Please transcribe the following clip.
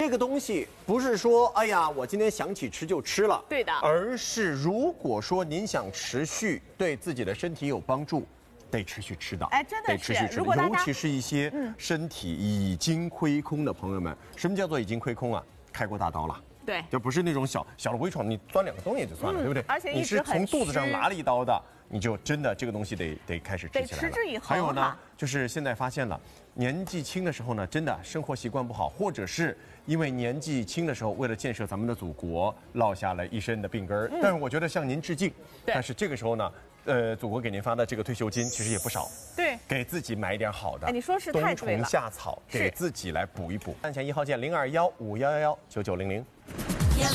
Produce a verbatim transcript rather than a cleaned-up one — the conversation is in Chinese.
这个东西不是说，哎呀，我今天想起吃就吃了， 对的， 而是如果说您想持续对自己的身体有帮助，得持续吃的， 哎，真的得持续是。 吃的，尤其是一些身体已经亏空的朋友们，什么叫做已经亏空啊？开过大刀了。 对， 就不是那种小小的微创，你钻两个洞也就算了，嗯、对不对？ 而且你是从肚子上拿了一刀的，你就真的这个东西得得开始吃起来了。 得持之以恒。 还有呢，就是现在发现了，年纪轻的时候呢，真的生活习惯不好，或者是因为年纪轻的时候为了建设咱们的祖国，落下了一身的病根儿。嗯、但是我觉得向您致敬。但是这个时候呢。 呃，祖国给您发的这个退休金其实也不少， 对， 给自己买一点好的。 哎，你说是太对了。 冬虫夏草，给自己来补一补。按下一号键零二幺五幺幺幺九九零零。